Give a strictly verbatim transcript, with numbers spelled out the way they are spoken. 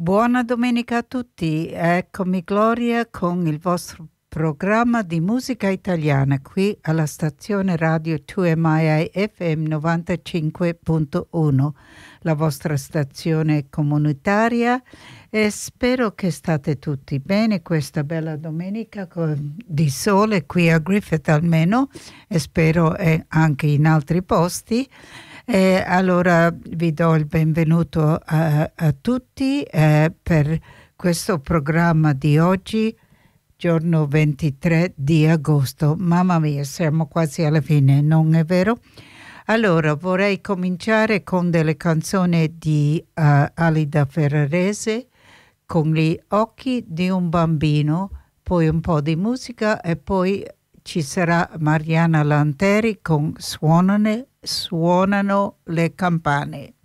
Buona domenica a tutti, eccomi Gloria con il vostro programma di musica italiana qui alla stazione radio due M I F M novantacinque punto uno, la vostra stazione comunitaria, e spero che state tutti bene questa bella domenica con, di sole qui a Griffith almeno, e spero eh, anche in altri posti. E allora vi do il benvenuto a, a tutti eh, per questo programma di oggi, giorno ventitré di agosto. Mamma mia, siamo quasi alla fine, non è vero? Allora, vorrei cominciare con delle canzoni di uh, Alida Ferrarese, con gli occhi di un bambino, poi un po' di musica e poi ci sarà Mariana Lanteri con Suonane, Suonano le campane.